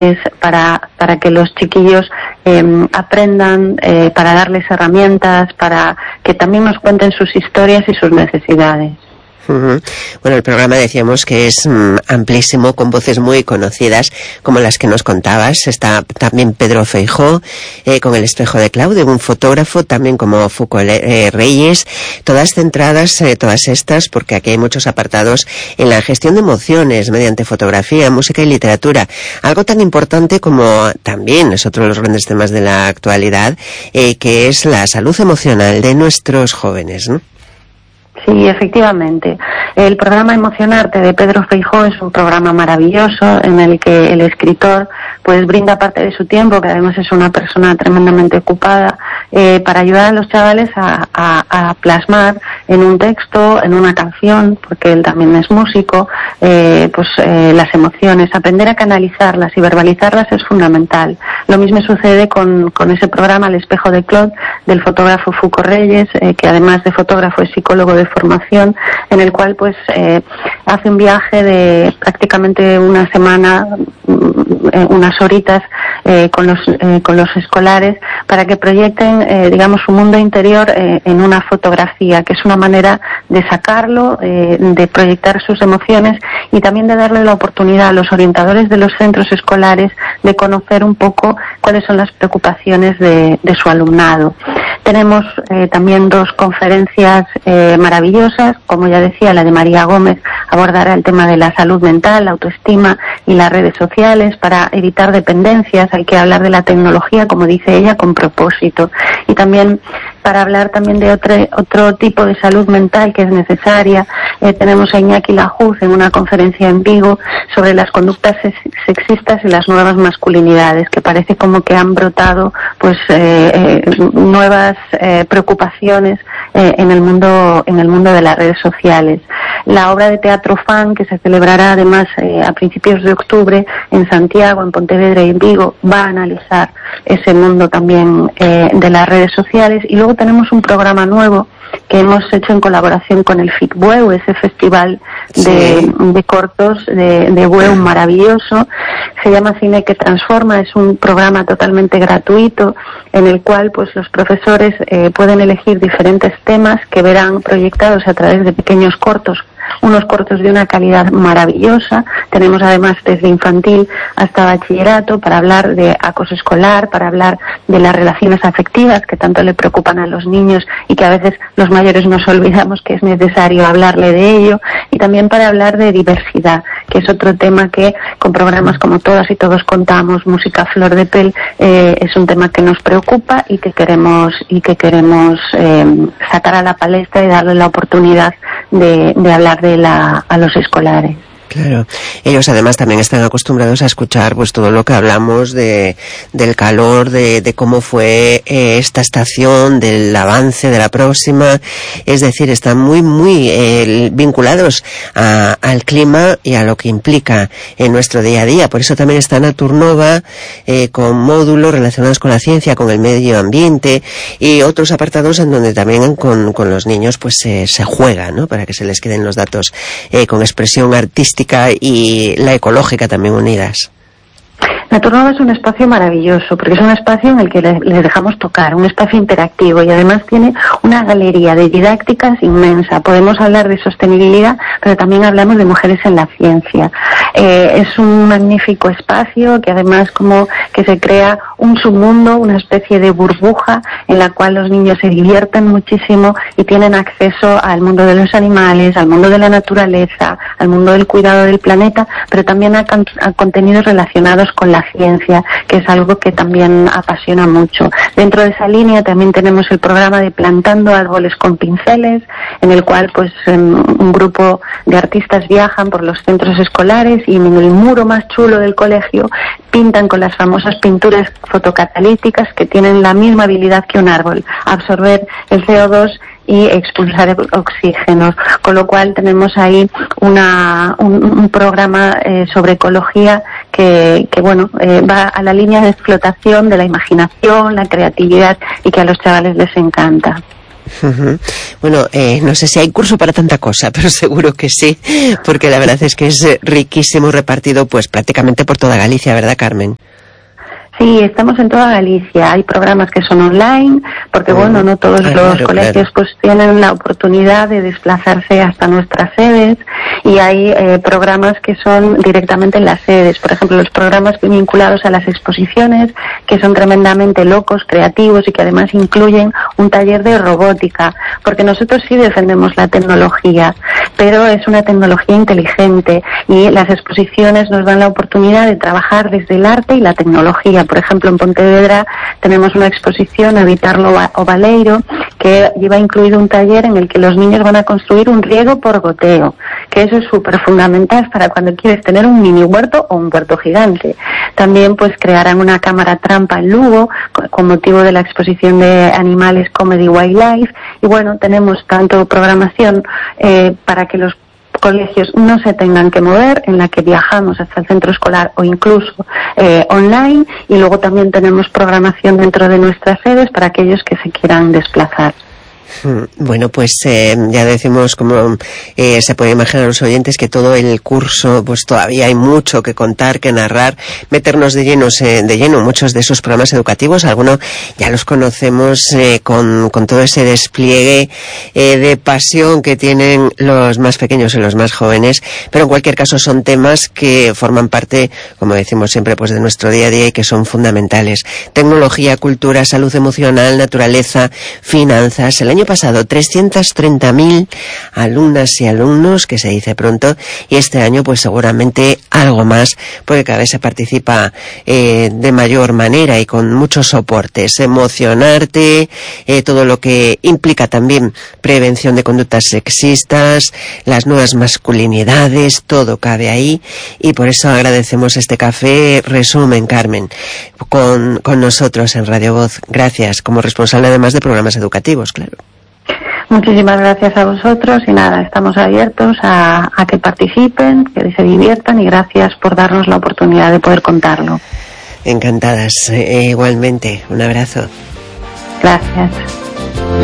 para que los chiquillos aprendan, para darles herramientas, para que también nos cuenten sus historias y sus necesidades. Bueno, el programa decíamos que es amplísimo, con voces muy conocidas como las que nos contabas. Está también Pedro Feijó, con El espejo de Claudio, un fotógrafo también como Foucault Reyes, todas centradas, todas estas, porque aquí hay muchos apartados en la gestión de emociones mediante fotografía, música y literatura. Algo tan importante como también es otro de los grandes temas de la actualidad, que es la salud emocional de nuestros jóvenes, ¿no? Sí, efectivamente. El programa Emocionarte de Pedro Feijó es un programa maravilloso en el que el escritor pues brinda parte de su tiempo, que además es una persona tremendamente ocupada, para ayudar a los chavales a plasmar en un texto, en una canción, porque él también es músico, las emociones. Aprender a canalizarlas y verbalizarlas es fundamental. Lo mismo sucede con ese programa El espejo de Claude del fotógrafo Foucault Reyes, que además de fotógrafo es psicólogo de formación, en el cual hace un viaje de prácticamente una semana, unas horitas con los escolares para que proyecten su mundo interior en una fotografía, que es una manera de sacarlo, de proyectar sus emociones y también de darle la oportunidad a los orientadores de los centros escolares de conocer un poco cuáles son las preocupaciones de su alumnado. Tenemos también 2 conferencias maravillosas, como ya decía, la de María Gómez abordará el tema de la salud mental, la autoestima y las redes sociales para evitar dependencias. Hay que hablar de la tecnología, como dice ella, con propósito. Y también para hablar también de otro tipo de salud mental que es necesaria, tenemos a Iñaki Lajuz en una conferencia en Vigo sobre las conductas sexistas y las nuevas masculinidades, que parece como que han brotado nuevas preocupaciones en el mundo de las redes sociales. La obra de teatro Fan, que se celebrará además a principios de octubre en Santiago, en Pontevedra y en Vigo, va a analizar ese mundo también de las redes sociales. Y luego tenemos un programa nuevo que hemos hecho en colaboración con el FICBUEU, ese festival de cortos de BUEU maravilloso. Se llama Cine que Transforma, es un programa totalmente gratuito en el cual los profesores pueden elegir diferentes temas que verán proyectados a través de pequeños cortos, unos cortos de una calidad maravillosa. Tenemos además desde infantil hasta bachillerato para hablar de acoso escolar, para hablar de las relaciones afectivas que tanto le preocupan a los niños y que a veces los mayores nos olvidamos que es necesario hablarle de ello, y también para hablar de diversidad, que es otro tema que con programas como Todas y Todos Contamos, Música Flor de Pel, es un tema que nos preocupa y que queremos sacar a la palestra y darle la oportunidad de hablar a los escolares. Claro, ellos además también están acostumbrados a escuchar todo lo que hablamos del calor, de cómo fue esta estación, del avance de la próxima. Es decir, están muy vinculados al clima y a lo que implica en nuestro día a día. Por eso también está Naturnova, con módulos relacionados con la ciencia, con el medio ambiente y otros apartados en donde también con los niños se juega, ¿no? Para que se les queden los datos con expresión artística y la ecológica también unidas. Naturnova es un espacio maravilloso porque es un espacio en el que les dejamos tocar, un espacio interactivo, y además tiene una galería de didácticas inmensa. Podemos hablar de sostenibilidad, pero también hablamos de mujeres en la ciencia. Es un magnífico espacio que además como que se crea un submundo, una especie de burbuja en la cual los niños se divierten muchísimo y tienen acceso al mundo de los animales, al mundo de la naturaleza, al mundo del cuidado del planeta, pero también a contenidos relacionados con la ciencia, que es algo que también apasiona mucho. Dentro de esa línea también tenemos el programa de Plantando Árboles con Pinceles, en el cual un grupo de artistas viajan por los centros escolares y en el muro más chulo del colegio pintan con las famosas pinturas fotocatalíticas que tienen la misma habilidad que un árbol, absorber el CO2 y expulsar oxígeno, con lo cual tenemos ahí un programa sobre ecología que va a la línea de explotación de la imaginación, la creatividad, y que a los chavales les encanta. Bueno, no sé si hay curso para tanta cosa, pero seguro que sí, porque la verdad es que es riquísimo, repartido pues prácticamente por toda Galicia, ¿verdad, Carmen? Sí, estamos en toda Galicia. Hay programas que son online, porque bueno, no todos los colegios pues tienen la oportunidad de desplazarse hasta nuestras sedes, y hay programas que son directamente en las sedes. Por ejemplo, los programas vinculados a las exposiciones, que son tremendamente locos, creativos, y que además incluyen un taller de robótica, porque nosotros sí defendemos la tecnología, pero es una tecnología inteligente, y las exposiciones nos dan la oportunidad de trabajar desde el arte y la tecnología. Por ejemplo, en Pontevedra tenemos una exposición, Habitarlo o Baleiro, que lleva incluido un taller en el que los niños van a construir un riego por goteo, que eso es súper fundamental para cuando quieres tener un mini huerto o un huerto gigante. También pues crearán una cámara trampa en Lugo con motivo de la exposición de animales Comedy Wildlife, y bueno, tenemos tanto programación para que los colegios no se tengan que mover, en la que viajamos hasta el centro escolar o incluso online, y luego también tenemos programación dentro de nuestras sedes para aquellos que se quieran desplazar. Bueno, pues ya decimos, como se puede imaginar los oyentes, que todo el curso, pues todavía hay mucho que contar, que narrar, meternos de lleno muchos de esos programas educativos. Algunos ya los conocemos con todo ese despliegue de pasión que tienen los más pequeños y los más jóvenes, pero en cualquier caso son temas que forman parte, como decimos siempre, pues de nuestro día a día, y que son fundamentales. Tecnología, cultura, salud emocional, naturaleza, finanzas. El año pasado 330.000 alumnas y alumnos, que se dice pronto, y este año pues seguramente algo más, porque cada vez se participa de mayor manera y con muchos soportes. Emocionarte, todo lo que implica también prevención de conductas sexistas, las nuevas masculinidades, todo cabe ahí, y por eso agradecemos este café resumen, Carmen, con nosotros en Radio Voz. Gracias, como responsable además de programas educativos, claro. Muchísimas gracias a vosotros, y nada, estamos abiertos a que participen, que se diviertan, y gracias por darnos la oportunidad de poder contarlo. Encantadas, igualmente. Un abrazo. Gracias.